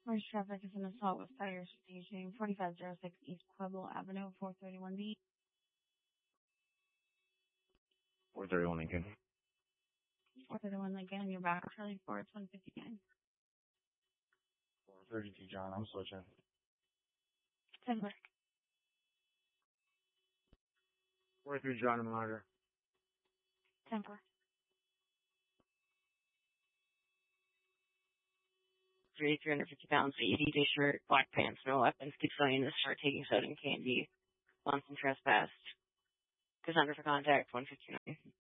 Where's traffic is an assault with fire staging 4506 East Pueblo Avenue, 431B. 431 Lincoln. 431 Lincoln, you're back. Charlie 4, it's 159. 432 John, I'm switching. Templar. 43 John, I'm louder. Templar. 350 pounds, easy t-shirt, black pants, no weapons, keep filling this shirt, taking soda and candy, once and trespassed. Goes under for contact, 159.